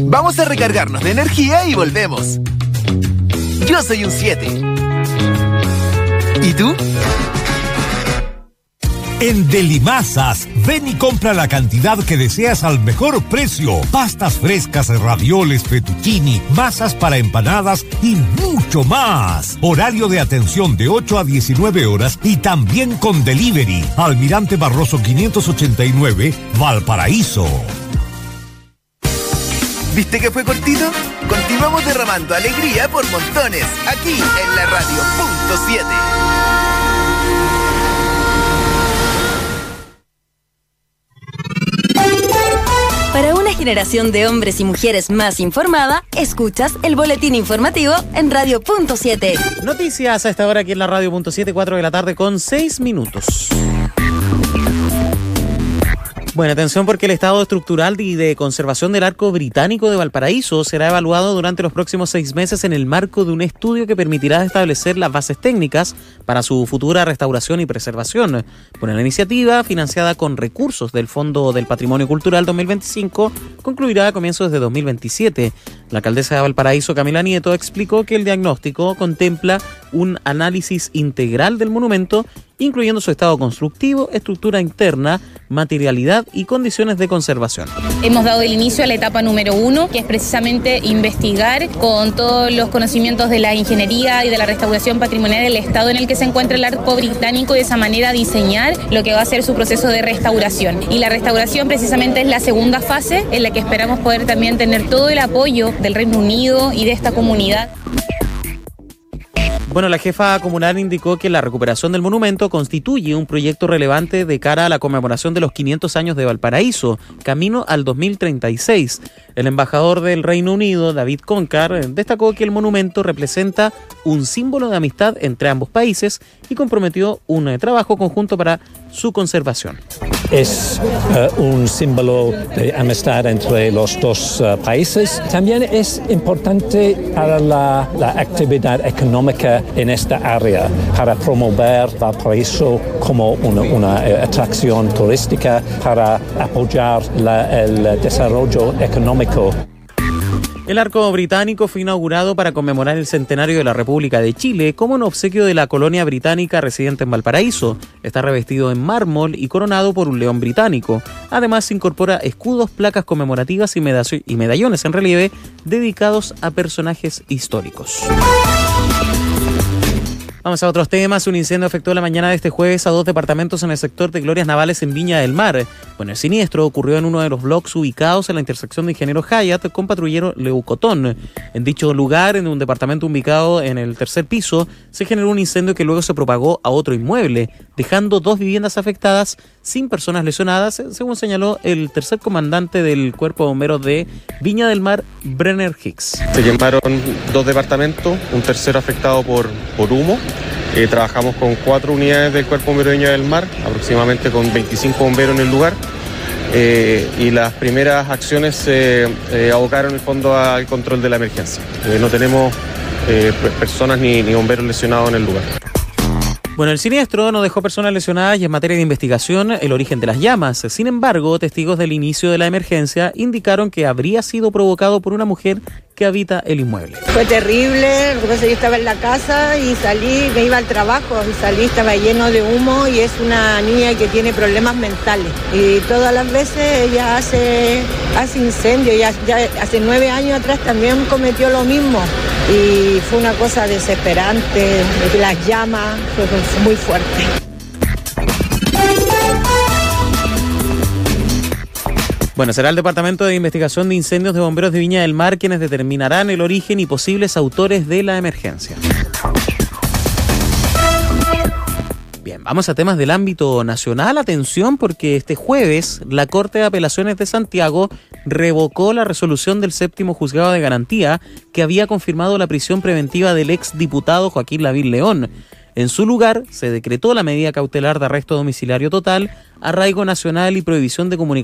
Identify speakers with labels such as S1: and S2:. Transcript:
S1: Vamos a recargarnos de energía y volvemos. Yo soy un 7. ¿Y tú?
S2: En Delimasas, ven y compra la cantidad que deseas al mejor precio. Pastas frescas, ravioles, fettuccini, masas para empanadas y mucho más. Horario de atención de 8 a 19 horas y también con delivery. Almirante Barroso 589, Valparaíso.
S1: ¿Viste que fue cortito? Continuamos derramando alegría por montones, aquí en la radio punto 7.
S3: Para una generación de hombres y mujeres más informada, escuchas el boletín informativo en Radio Punto 7.
S4: Noticias a esta hora aquí en la Radio Punto 7, 4 de la tarde con 6 minutos. Bueno, atención porque el estado estructural y de conservación del Arco Británico de Valparaíso será evaluado durante los próximos 6 meses en el marco de un estudio que permitirá establecer las bases técnicas para su futura restauración y preservación. Bueno, la iniciativa, financiada con recursos del Fondo del Patrimonio Cultural 2025, concluirá a comienzos de 2027. La alcaldesa de Valparaíso, Camila Nieto, explicó que el diagnóstico contempla un análisis integral del monumento, incluyendo su estado constructivo, estructura interna, materialidad y condiciones de conservación.
S5: Hemos dado el inicio a la etapa número 1, que es precisamente investigar con todos los conocimientos de la ingeniería y de la restauración patrimonial del estado en el que se encuentra el Arco Británico y de esa manera diseñar lo que va a ser su proceso de restauración. Y la restauración precisamente es la segunda fase en la que esperamos poder también tener todo el apoyo del Reino Unido y de esta comunidad.
S4: Bueno, la jefa comunal indicó que la recuperación del monumento constituye un proyecto relevante de cara a la conmemoración de los 500 años de Valparaíso, camino al 2036. El embajador del Reino Unido, David Concar, destacó que el monumento representa un símbolo de amistad entre ambos países y comprometió un trabajo conjunto para su conservación.
S6: Es un símbolo de amistad entre los dos países. También es importante para la actividad económica en esta área, para promover Valparaíso como una atracción turística, para apoyar el desarrollo económico.
S4: El Arco Británico fue inaugurado para conmemorar el centenario de la República de Chile como un obsequio de la colonia británica residente en Valparaíso. Está revestido en mármol y coronado por un león británico. Además, incorpora escudos, placas conmemorativas y medallones en relieve dedicados a personajes históricos. Vamos a otros temas. Un incendio afectó la mañana de este jueves a 2 departamentos en el sector de Glorias Navales en Viña del Mar. Bueno, el siniestro ocurrió en uno de los bloques ubicados en la intersección de Ingeniero Hayat con Patrullero Leucotón. En dicho lugar, en un departamento ubicado en el tercer piso, se generó un incendio que luego se propagó a otro inmueble, dejando 2 viviendas afectadas sin personas lesionadas, según señaló el tercer comandante del Cuerpo de Bomberos de Viña del Mar, Brenner Hicks.
S7: Se quemaron 2 departamentos, un tercero afectado por humo. Trabajamos con 4 unidades del Cuerpo Bombero de Viña del Mar, aproximadamente con 25 bomberos en el lugar. Y las primeras acciones se abocaron en el fondo al control de la emergencia. No tenemos personas ni bomberos lesionados en el lugar.
S4: Bueno, el siniestro no dejó personas lesionadas y en materia de investigación el origen de las llamas. Sin embargo, testigos del inicio de la emergencia indicaron que habría sido provocado por una mujer que habita el inmueble.
S8: Fue terrible, lo que pasa es que yo estaba en la casa y salí, me iba al trabajo y salí, estaba lleno de humo y es una niña que tiene problemas mentales. Y todas las veces ella hace incendio, ya hace 9 años atrás también cometió lo mismo. Y fue una cosa desesperante, las llamas, fue muy fuerte.
S4: Bueno, será el Departamento de Investigación de Incendios de Bomberos de Viña del Mar quienes determinarán el origen y posibles autores de la emergencia. Bien, vamos a temas del ámbito nacional. Atención, porque este jueves la Corte de Apelaciones de Santiago revocó la resolución del 7º Juzgado de Garantía que había confirmado la prisión preventiva del exdiputado Joaquín Lavín León. En su lugar, se decretó la medida cautelar de arresto domiciliario total, arraigo nacional y prohibición de comunicación